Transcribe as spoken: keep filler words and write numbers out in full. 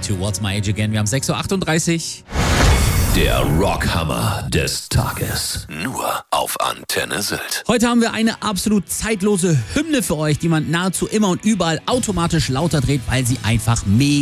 to What's My Age Again. Wir haben sechs Uhr achtunddreißig. Der Rockhammer des Tages. Nur auf Antenne Sylt. Heute haben wir eine absolut zeitlose Hymne für euch, die man nahezu immer und überall automatisch lauter dreht, weil sie einfach mega